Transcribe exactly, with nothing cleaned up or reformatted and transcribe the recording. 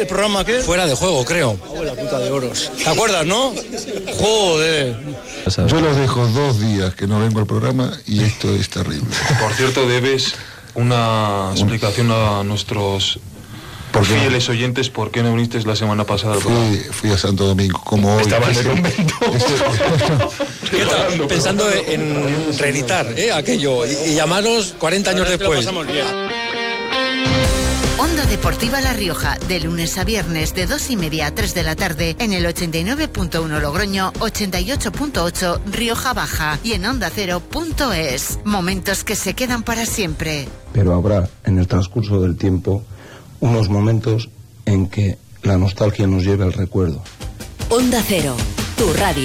el programa qué? Fuera de juego, creo. Oh, la puta de oros. ¿Te acuerdas, no? Joder. Yo los dejo dos días que no vengo al programa y esto es terrible. Por cierto, debes una explicación a nuestros fieles oyentes por qué no viniste la semana pasada. Fui, fui a Santo Domingo, como hoy. Estaba en el convento. ¿Qué tal? Pensando en reeditar ¿eh? aquello y, y llamaros cuarenta años después. Onda Deportiva La Rioja, de lunes a viernes de dos y media a tres de la tarde en el ochenta y nueve punto uno Logroño, ochenta y ocho punto ocho Rioja Baja y en onda cero punto es. Momentos que se quedan para siempre. Pero habrá en el transcurso del tiempo unos momentos en que la nostalgia nos lleve al recuerdo. Onda Cero, tu radio.